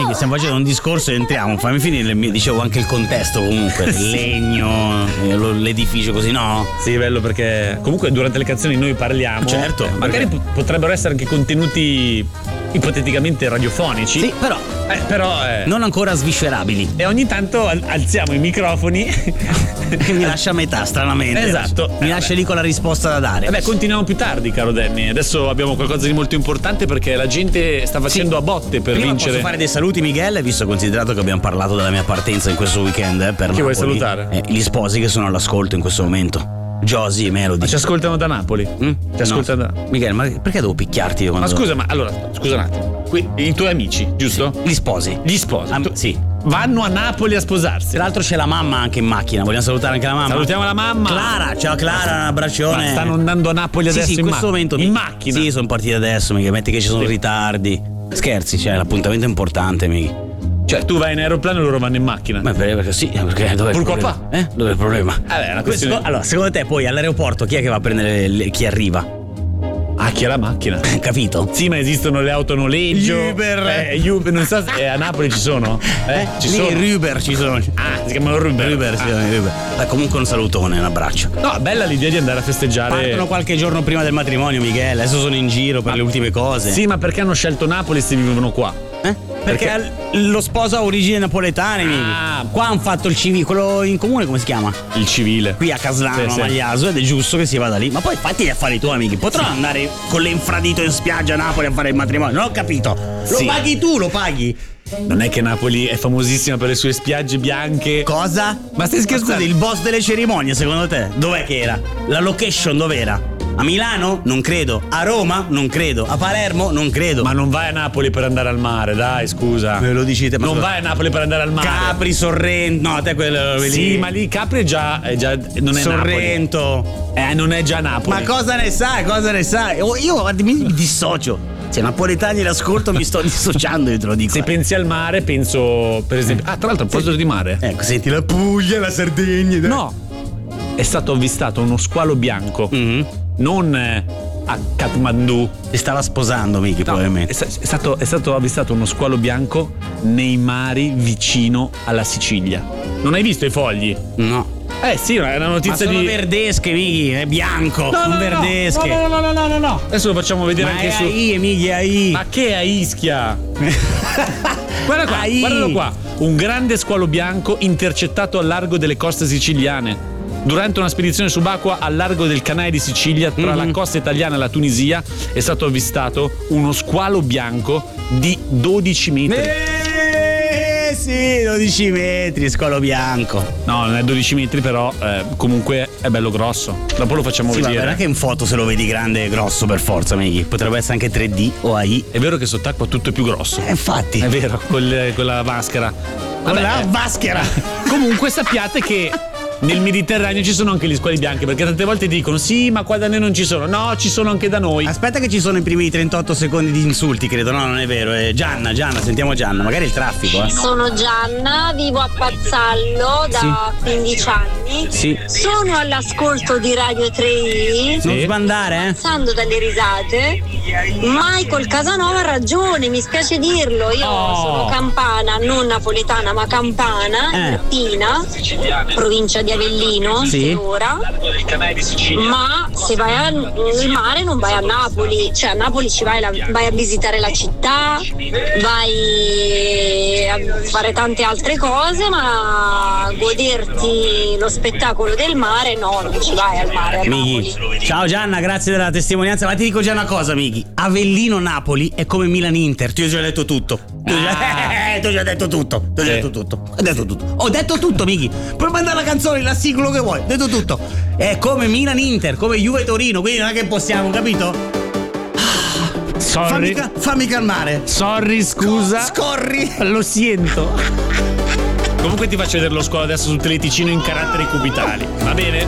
Miki, stiamo facendo un discorso e entriamo, fammi finire, dicevo anche il contesto comunque, il legno, l'edificio così, no? Sì, bello perché comunque durante le canzoni noi parliamo. Certo. Magari potrebbero essere anche contenuti ipoteticamente radiofonici. Sì, però non ancora sviscerabili. E ogni tanto alziamo i microfoni Che mi lascia a metà, stranamente. Esatto. Mi lascia lì con la risposta da dare. Vabbè, continuiamo più tardi, caro Danny. Adesso abbiamo qualcosa di molto importante perché la gente sta facendo a botte per Prima vincere. posso fare dei saluti, Miguel, visto considerato che abbiamo parlato della mia partenza in questo weekend per Chi vuoi Napoli. salutare? Gli sposi che sono all'ascolto in questo momento. Josie e Melody. Ma ci ascoltano da Napoli? Ci ascoltano da... Miguel, ma perché devo picchiarti io quando... Ma scusa, scusa un attimo. I tuoi amici, giusto? Gli sposi. Gli sposi. Sì. Vanno a Napoli a sposarsi. Tra l'altro c'è la mamma anche in macchina. Vogliamo salutare anche la mamma? Salutiamo la mamma. Clara, ciao Clara, un abbraccione. Ma stanno andando a Napoli adesso in questo momento in macchina? Sì, sono partiti adesso, Miguel. Metti che ci sono ritardi. Scherzi, c'è l'appuntamento importante, Miguel. Cioè, tu vai in aeroplano e loro vanno in macchina. Ma perché sì, perché dov'è il problema? Dov'è il problema? Vabbè, una questione... Allora, secondo te poi all'aeroporto chi è che va a prendere chi arriva? Ah, chi ha la macchina? Capito? Sì, ma esistono le autonoleggio. Uber. Non so se a Napoli ci sono? Ci sono. Uber ci sono. Ah, si chiamano Uber. Uber. Comunque un salutone, un abbraccio. No, bella l'idea di andare a festeggiare. Partono qualche giorno prima del matrimonio, Miguel. Adesso sono in giro per le ultime cose. Sì, ma perché hanno scelto Napoli se vivono qua? Perché lo sposo ha origini napoletane, qua hanno fatto il civile, quello in comune come si chiama? Il civile. Qui a Caslano, sì. a Magliaso, ed è giusto che si vada lì. Ma poi fatti gli affari tuoi, amici. Potranno andare con l'infradito in spiaggia a Napoli a fare il matrimonio? Non ho capito. Lo paghi tu, lo paghi. Non è che Napoli è famosissima per le sue spiagge bianche? Cosa? Ma stai scherzando? Scusi, il boss delle cerimonie, secondo te? Dov'è che era? La location dov'era? A Milano? Non credo. A Roma? Non credo. A Palermo? Non credo. Ma non vai a Napoli per andare al mare, dai, scusa. Me lo dicite, ma non vai a Napoli per andare al mare. Capri, Sorrento. No, te quello lì. Sì, ma lì Capri è già non è Sorrento. Napoli. Non è già Napoli. Ma cosa ne sai? Io guardi, mi dissocio. Se napoletani l'ascolto mi sto dissociando, io te lo dico. Se pensi al mare, penso per esempio. Tra l'altro, a proposito di mare. Ecco, senti la Puglia, la Sardegna. No. È stato avvistato uno squalo bianco. Non a Kathmandu. Si stava sposando, Miki, probabilmente. È stato avvistato uno squalo bianco nei mari vicino alla Sicilia. Non hai visto i fogli? No. Sì, è una notizia ma sono verdesche, Miki, è bianco, non verdesche. No. Adesso lo facciamo vedere ma anche su. Miki, AI. Ma che a Ischia? Guardalo qua. Un grande squalo bianco intercettato al largo delle coste siciliane. Durante una spedizione subacquea al largo del canale di Sicilia, tra la costa italiana e la Tunisia, è stato avvistato uno squalo bianco di 12 metri. Sì, 12 metri, squalo bianco. No, non è 12 metri, però comunque è bello grosso. Dopo lo facciamo vedere. Ma anche in foto se lo vedi grande e grosso per forza, Miki. Potrebbe essere anche 3D o AI. È vero che sott'acqua tutto è più grosso. Infatti. È vero, con la maschera. Con la maschera. Comunque sappiate che nel Mediterraneo ci sono anche gli squali bianchi, perché tante volte dicono sì, ma qua da noi non ci sono. No, ci sono anche da noi. Aspetta che ci sono i primi 38 secondi di insulti, credo. No, non è vero. Gianna, sentiamo Gianna. Magari il traffico. Sono Gianna, vivo a Pazzallo da 15 anni. Sì. Sono all'ascolto di Radio 3i. Non sbandare, Passando dalle risate. Michael Casanova ha ragione, mi spiace dirlo. Io sono campana, non napoletana, ma campana, Irpina, provincia di Avellino, ora. Ma se vai al mare non vai a Napoli, cioè a Napoli ci vai a visitare la città, vai a fare tante altre cose, ma goderti lo spettacolo del mare no, non ci vai al mare a Napoli. Ciao Gianna, grazie della testimonianza. Ma ti dico già una cosa, Miki. Avellino-Napoli è come Milan-Inter. Ti ho già detto tutto. Ti ho già detto tutto. Ho detto tutto, Miki. Puoi mandare la canzone, la sigla che vuoi. Ho detto tutto. È come Milan-Inter, come Juve-Torino. Quindi non è che possiamo, capito? Sorry. Fammi calmare. Sorry, scusa. Scorri. Lo sento. Comunque ti faccio vedere lo squalo adesso sul teleticino in caratteri cubitali. Va bene?